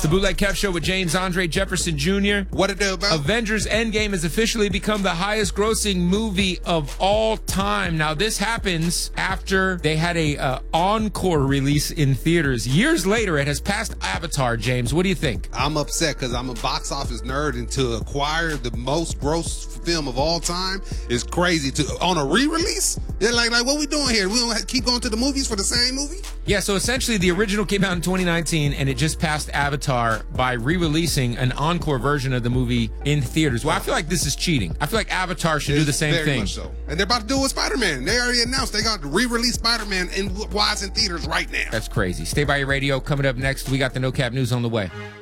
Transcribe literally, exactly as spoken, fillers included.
It's the Bootleg Kev Show with James Andre Jefferson Junior What it do, about? Avengers Endgame has officially become the highest grossing movie of all time. Now, this happens after they had a uh, encore release in theaters. Years later, it has passed Avatar, James. What do you think? I'm upset because I'm a box office nerd, and to acquire the most gross film of all time is crazy. To on a re-release, they're like, like, what we doing here? We don't have to keep going to the movies for the same movie? Yeah, so essentially the original came out in twenty nineteen, and it just passed Avatar by re-releasing an encore version of the movie in theaters. Well, I feel like this is cheating. I feel like Avatar should It's do the same very thing. Much so. And they're about to do it with Spider-Man. They already announced they got to re-release Spider-Man in wise in theaters right now. That's crazy. Stay by your radio. Coming up next, we got the No Cap News on the way.